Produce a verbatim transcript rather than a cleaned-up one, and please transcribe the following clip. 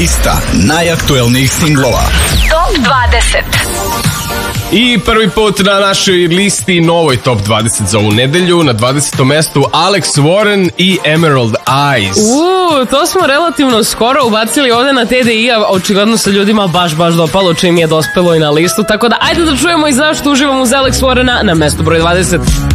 Lista najaktuelnijih singlova. Top dvadeset. I prvi put na našoj listi, novoj Top dvadeset za ovu nedelju, na dvadesetom mestu Alex Warren i Emerald Eyes. Uuu, to smo relativno skoro ubacili ovde na T D I, a očigledno se ljudima baš, baš dopalo čim je dospelo i na listu, tako da ajde da čujemo i zašto uživamo uz Alex Warrena na mestu broj dvadeset.